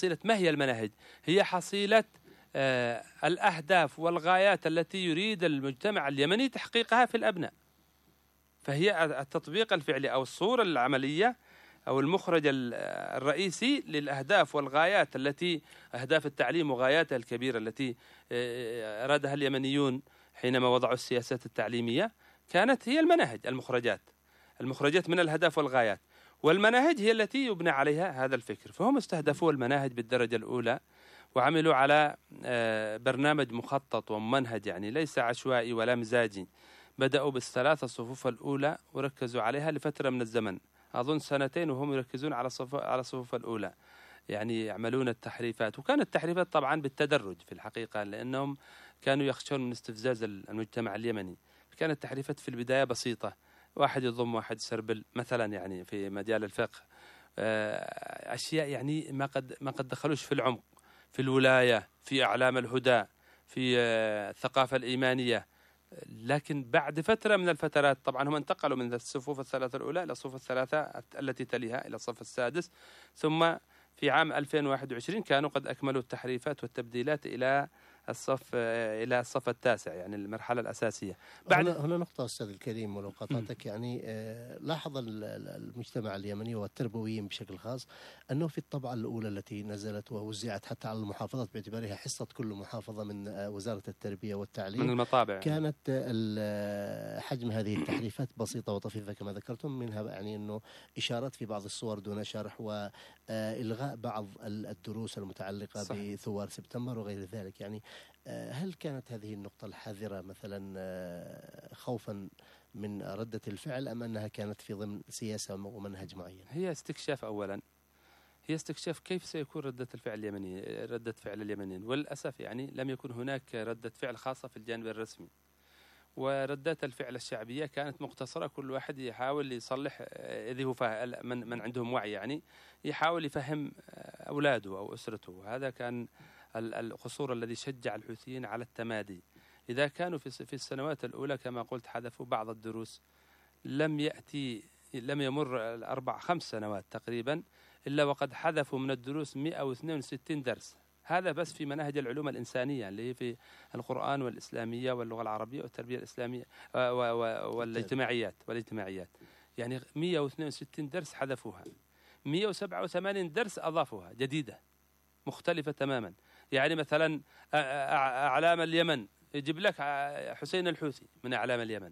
حصيلة، ما هي المناهج؟ هي حصيلة الأهداف والغايات التي يريد المجتمع اليمني تحقيقها في الأبناء. فهي التطبيق الفعلي أو الصورة العملية أو المخرج الرئيسي للأهداف والغايات التي أهداف التعليم وغاياتها الكبيرة التي أرادها اليمنيون حينما وضعوا السياسات التعليمية، كانت هي المناهج، المخرجات من الأهداف والغايات، والمناهج هي التي يبنى عليها هذا الفكر. فهم استهدفوا المناهج بالدرجة الأولى وعملوا على برنامج مخطط وممنهج، يعني ليس عشوائي ولا مزاجي. بدأوا بالثلاثة الصفوف الأولى وركزوا عليها لفترة من الزمن، أظن سنتين، وهم يركزون على الصفوف الأولى، يعني يعملون التحريفات. وكانت التحريفات طبعا بالتدرج في الحقيقة، لأنهم كانوا يخشون من استفزاز المجتمع اليمني. كانت التحريفات في البداية بسيطة، واحد يضم واحد سربل مثلا، يعني في مجال الفقه، أشياء يعني ما قد دخلوش في العمق، في الولاية، في أعلام الهدى، في الثقافة الإيمانية. لكن بعد فترة من الفترات طبعا هم انتقلوا من الصفوف الثلاثة الأولى إلى الصفوف الثلاثة التي تليها إلى الصف السادس، ثم في عام 2021 كانوا قد أكملوا التحريفات والتبديلات إلى الصف التاسع، يعني المرحلة الأساسية. هنا نقطة أستاذ الكريم ولو قاطعتك، يعني لاحظ المجتمع اليمني والتربويين بشكل خاص أنه في الطبعة الأولى التي نزلت ووزعت حتى على المحافظات باعتبارها حصة كل محافظة من وزارة التربية والتعليم من المطابع، كانت حجم هذه التحريفات بسيطة وطفيفة كما ذكرتم، منها يعني أنه إشارات في بعض الصور دون شرح، وإلغاء بعض الدروس المتعلقة بثوار سبتمبر وغير ذلك. يعني هل كانت هذه النقطة الحذرة مثلا خوفا من ردة الفعل، أم أنها كانت في ضمن سياسة ومنهج معين؟ هي استكشاف أولا، هي استكشاف كيف سيكون ردة فعل اليمنيين. وللأسف يعني لم يكن هناك ردة فعل خاصة في الجانب الرسمي، وردات الفعل الشعبية كانت مقتصرة، كل واحد يحاول يصلح إذا هو من عندهم وعي، يعني يحاول يفهم أولاده أو أسرته. هذا كان القصور الذي شجع الحوثيين على التمادي. إذا كانوا في السنوات الأولى كما قلت حذفوا بعض الدروس، لم يمر 4-5 سنوات تقريبا إلا وقد حذفوا من الدروس 162 درس. هذا بس في مناهج العلوم الإنسانية اللي هي في القرآن والإسلامية واللغة العربية والتربية الإسلامية والاجتماعيات. يعني 162 درس حذفوها، 187 درس أضافوها جديدة مختلفة تماما. يعني مثلا أعلام اليمن يجيب لك حسين الحوثي من أعلام اليمن،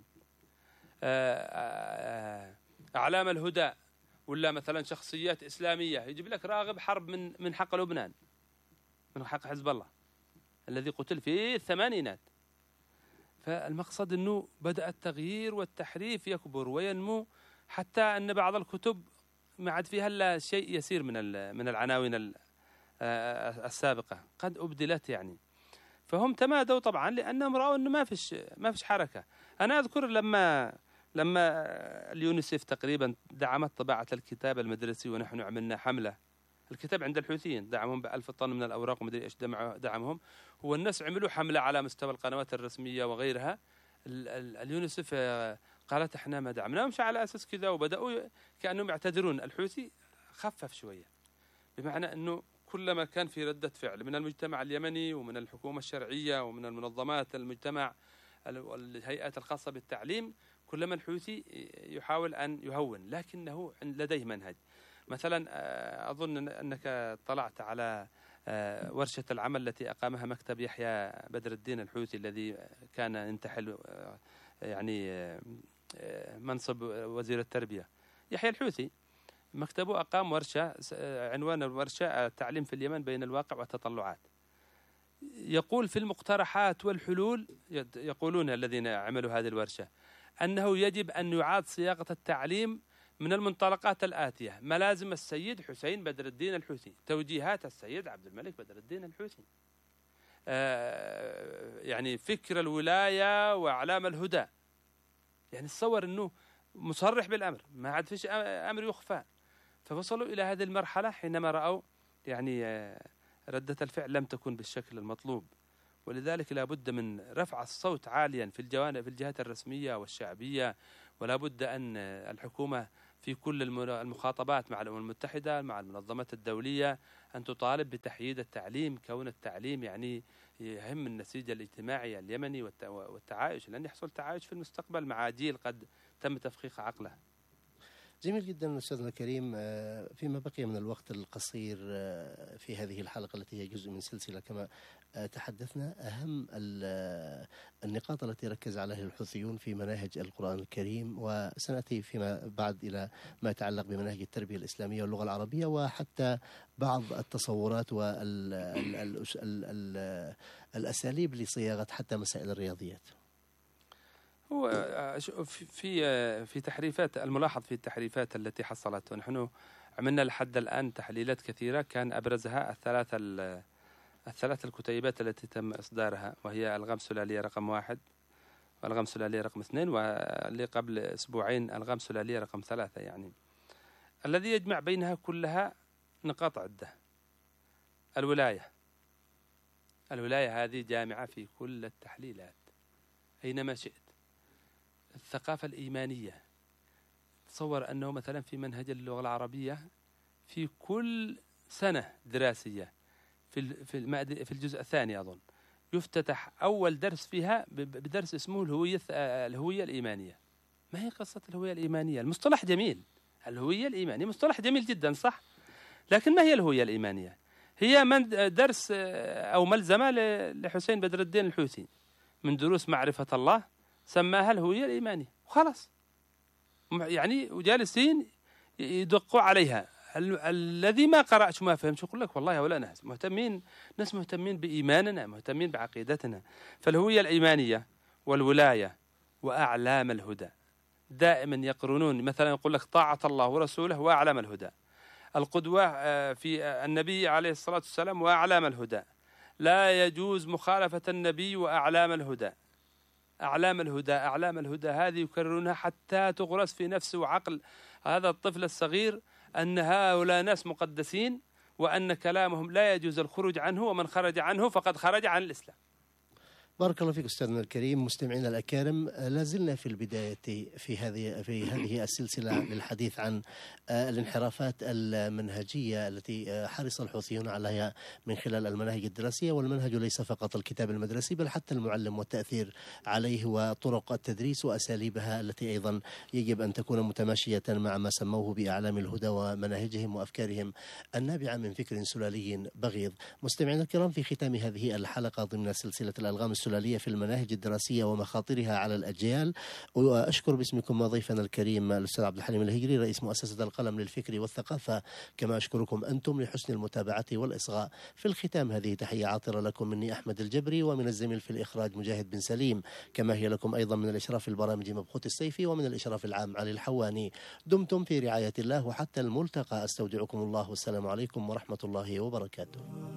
أعلام الهدى، ولا مثلا شخصيات إسلامية يجيب لك راغب حرب من حق لبنان، من حق حزب الله الذي قتل في الثمانينات. فالمقصد أنه بدأ التغيير والتحريف يكبر وينمو، حتى أن بعض الكتب ما عاد فيها إلا شيء يسير من العناوين السابقة قد أبدلت يعني. فهم تمادوا طبعا لأنهم رأوا أنه ما فيش حركة. أنا أذكر لما اليونيسف تقريبا دعمت طباعة الكتاب المدرسي، ونحن عملنا حملة. الكتاب عند الحوثيين دعمهم ب1000 طن من الأوراق ومدري إيش دعمهم، هو الناس عملوا حملة على مستوى القنوات الرسمية وغيرها. اليونيسف قالت احنا ما دعمناهمش على أساس كذا، وبدأوا كأنهم يعتذرون. الحوثي خفف شوية، بمعنى أنه كلما كان في ردة فعل من المجتمع اليمني ومن الحكومة الشرعية ومن المنظمات المجتمع والهيئات الخاصة بالتعليم، كلما الحوثي يحاول أن يهون، لكنه لديه منهج. مثلا أظن أنك اطلعت على ورشة العمل التي أقامها مكتب يحيى بدر الدين الحوثي الذي كان ينتحل يعني منصب وزير التربية. يحيى الحوثي مكتبه أقام ورشة، عنوان الورشة التعليم في اليمن بين الواقع والتطلعات. يقول في المقترحات والحلول، يقولون الذين عملوا هذه الورشة أنه يجب أن يعاد صياغة التعليم من المنطلقات الآتية: ملازم السيد حسين بدر الدين الحوثي، توجيهات السيد عبد الملك بدر الدين الحوثي، يعني فكر الولاية وأعلام الهدى. يعني تصور أنه مصرح بالأمر، ما عاد فيش أمر يخفى. فوصلوا إلى هذه المرحلة حينما رأوا يعني ردة الفعل لم تكن بالشكل المطلوب، ولذلك لا بد من رفع الصوت عاليا في الجهات الرسمية والشعبية، ولا بد أن الحكومة في كل المخاطبات مع الأمم المتحدة، مع المنظمات الدولية، أن تطالب بتحييد التعليم، كون التعليم يعني يهم النسيج الاجتماعي اليمني والتعايش، لأن يحصل تعايش في المستقبل مع جيل قد تم تفخيخ عقله. جميل جدا أستاذنا الكريم. فيما بقي من الوقت القصير في هذه الحلقة التي هي جزء من سلسلة كما تحدثنا، أهم النقاط التي ركز عليها الحوثيون في مناهج القرآن الكريم، وسنأتي فيما بعد إلى ما يتعلق بمناهج التربية الإسلامية واللغة العربية، وحتى بعض التصورات والأساليب لصياغة حتى مسائل الرياضيات. هو في تحريفات، الملاحظ في التحريفات التي حصلت، ونحن عملنا لحد الآن تحليلات كثيرة، كان أبرزها الثلاث الكتيبات التي تم إصدارها، وهي ألغام سلالية رقم 1 وألغام سلالية رقم 2 واللي قبل أسبوعين ألغام سلالية رقم 3. يعني الذي يجمع بينها كلها نقاط عدة. الولاية هذه جامعة في كل التحليلات أينما شئت. الثقافة الإيمانية، تصور أنه مثلا في منهج اللغة العربية في كل سنة دراسية في الجزء الثاني أظن يفتتح أول درس فيها بدرس اسمه الهوية الإيمانية. ما هي قصة الهوية الإيمانية؟ المصطلح جميل، الهوية الإيمانية مصطلح جميل جدا صح، لكن ما هي الهوية الإيمانية؟ هي درس أو ملزمة لحسين بدر الدين الحوثي من دروس معرفة الله، سماها الهوية الإيمانية وخلاص. يعني وجالسين يدقوا عليها. الذي ما قرأش وما فهمش يقول لك والله ولا ناس مهتمين بإيماننا، مهتمين بعقيدتنا. فالهوية الإيمانية والولاية وأعلام الهدى دائما يقرنون، مثلا يقول لك طاعة الله ورسوله وأعلام الهدى، القدوة في النبي عليه الصلاة والسلام وأعلام الهدى، لا يجوز مخالفة النبي وأعلام الهدى. أعلام الهدى هذه يكررونها حتى تغرس في نفس وعقل هذا الطفل الصغير أن هؤلاء ناس مقدسين، وأن كلامهم لا يجوز الخروج عنه، ومن خرج عنه فقد خرج عن الإسلام. بارك الله فيك أستاذنا الكريم. مستمعينا الأكارم، لازلنا في البداية في هذه السلسلة للحديث عن الانحرافات المنهجية التي حرص الحوثيون عليها من خلال المناهج الدراسية. والمنهج ليس فقط الكتاب المدرسي بل حتى المعلم والتأثير عليه وطرق التدريس وأساليبها التي أيضا يجب أن تكون متماشية مع ما سموه بأعلام الهدى ومناهجهم وأفكارهم النابعة من فكر سلالي بغيض. مستمعينا الكرام، في ختام هذه الحلقة ضمن سلسلة الألغام السلالية في المناهج الدراسية ومخاطرها على الأجيال، وأشكر باسمكم ضيفنا الكريم الأستاذ عبد الحليم الهجري رئيس مؤسسة القلم للفكر والثقافة، كما أشكركم أنتم لحسن المتابعة والإصغاء. في الختام هذه تحية عاطرة لكم مني أحمد الجبري، ومن الزميل في الإخراج مجاهد بن سليم، كما هي لكم أيضا من الإشراف البرامج مبخوت السيفي، ومن الإشراف العام علي الحواني. دمتم في رعاية الله وحتى الملتقى، أستودعكم الله والسلام عليكم ورحمة الله وبركاته.